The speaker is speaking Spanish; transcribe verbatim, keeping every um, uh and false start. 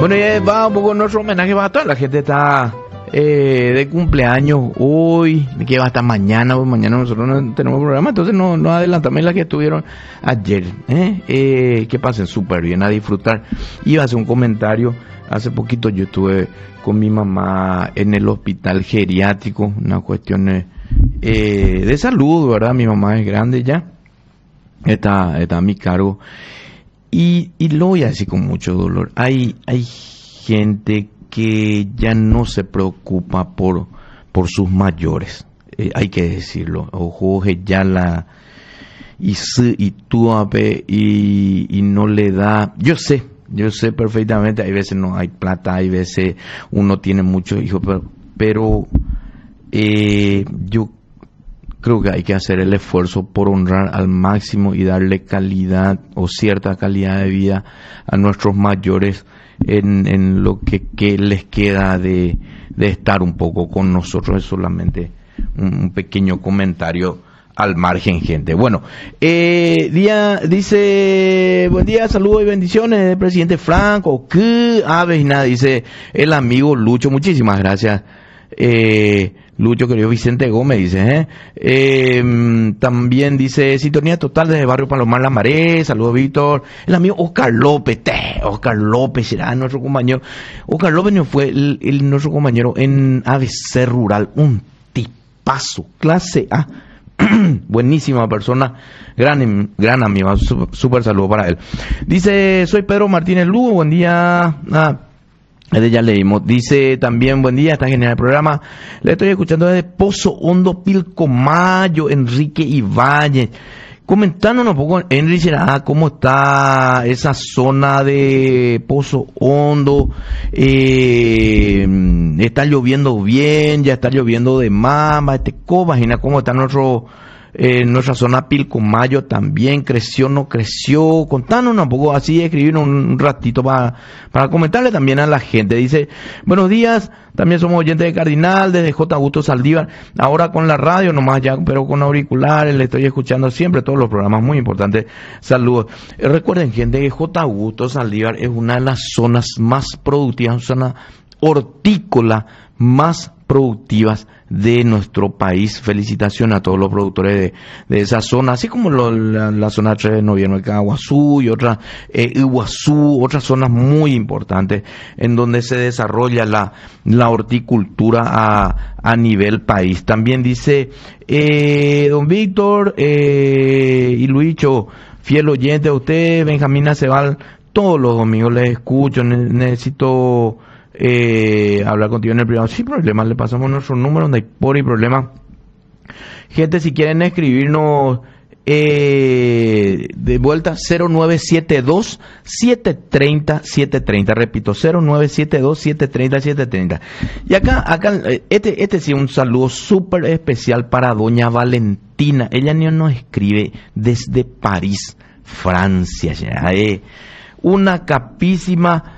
Bueno, ya va un poco nuestro homenaje para toda la gente. Está eh, de cumpleaños hoy, que va hasta mañana, pues mañana nosotros no tenemos programa, entonces no, no adelantamos la que estuvieron ayer. ¿eh? Eh, que pasen súper bien, a disfrutar. Iba a hacer un comentario. Hace poquito yo estuve con mi mamá en el hospital geriátrico, una cuestión eh, de salud, ¿verdad? Mi mamá es grande ya, está, está a mi cargo. Y, y lo voy a decir con mucho dolor. Hay, hay gente que ya no se preocupa por, por sus mayores. Eh, hay que decirlo. Ojo, ya la... Y, y tú a ver, y, y no le da... Yo sé. Yo sé perfectamente, hay veces no hay plata, hay veces uno tiene muchos hijos, pero, pero eh, yo creo que hay que hacer el esfuerzo por honrar al máximo y darle calidad o cierta calidad de vida a nuestros mayores en, en lo que, que les queda de, de estar un poco con nosotros. Es solamente un, un pequeño comentario al margen, gente. Bueno, eh, día, dice, buen día, saludos y bendiciones del presidente Franco, que aves y nada, dice el amigo Lucho, muchísimas gracias, eh, Lucho, querido Vicente Gómez, dice, ¿eh? Eh, también dice, sintonía total desde Barrio Palomar La Maré, saludos Víctor, el amigo Oscar López, te, Oscar López será nuestro compañero, Oscar López no fue el, el, nuestro compañero en A B C Rural, un tipazo, clase A, buenísima persona, gran gran amigo, súper saludo para él. Dice, soy Pedro Martínez Lugo, buen día. Ah, ya leímos. Dice también, buen día, está genial el programa. Le estoy escuchando desde Pozo Hondo, Pilcomayo, Enrique Ibáñez. Comentándonos un poco, Enrique, ah, cómo está esa zona de Pozo Hondo. Eh, está lloviendo bien, ya está lloviendo de mama, este imagina cómo está nuestro, eh, nuestra zona Pilcomayo también, creció, no creció. Contanos un poco, así escribir un, un ratito para, para comentarle también a la gente. Dice, buenos días, también somos oyentes de Cardinal, desde J. Augusto Saldívar, ahora con la radio nomás ya, pero con auriculares, le estoy escuchando siempre todos los programas, muy importantes. Saludos. Eh, recuerden, gente, que J. Augusto Saldívar es una de las zonas más productivas, zona hortícola más productivas de nuestro país. Felicitaciones a todos los productores de, de esa zona, así como lo, la, la zona tres de noviembre, Caguazú y otra, eh, Iguazú, otras zonas muy importantes en donde se desarrolla la, la horticultura a, a nivel país. También dice, eh, don Víctor, eh, y Luicho, fiel oyente de usted, Benjamín Acebal, todos los domingos les escucho, ne- necesito Eh, hablar contigo en el privado sin problema, le pasamos nuestro número donde hay por y problema. Gente, si quieren escribirnos eh, de vuelta, cero nueve siete dos, siete tres cero, siete tres cero, repito, cero nueve siete dos, siete tres cero, siete tres cero. Y acá, acá este, este sí, un saludo súper especial para doña Valentina. Ella nos escribe desde París, Francia, ya, eh, una capísima